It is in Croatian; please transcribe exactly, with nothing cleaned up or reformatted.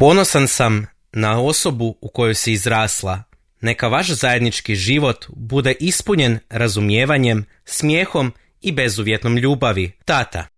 Ponosan sam na osobu u kojoj si izrasla. Neka vaš zajednički život bude ispunjen razumijevanjem, smijehom i bezuvjetnom ljubavi. Tata.